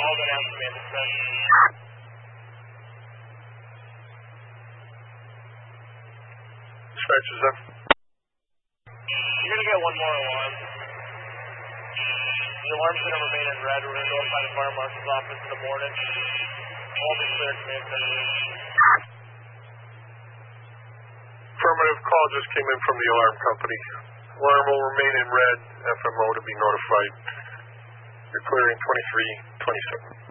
All good out command dispatch. Dispatch is up. You're going to get one more alarm. The alarm's going to remain in red. We're going to notify the fire marshal's office in the morning. All be clear, command center. Affirmative call just came in from the alarm company. Alarm will remain in red. FMO to be notified. You're clearing 2327.